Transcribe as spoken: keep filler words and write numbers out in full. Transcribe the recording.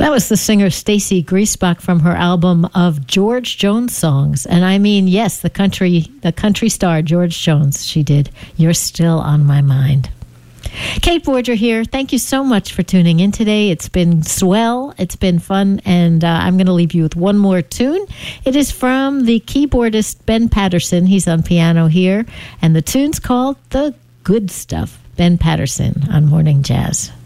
That was the singer Stacy Griesbach from her album of George Jones songs. And I mean, yes, the country, the country star, George Jones, she did You're Still on My Mind. Kate Borger here. Thank you so much for tuning in today. It's been swell. It's been fun. And uh, I'm going to leave you with one more tune. It is from the keyboardist Ben Patterson. He's on piano here. And the tune's called The Good Stuff. Ben Patterson on Morning Jazz.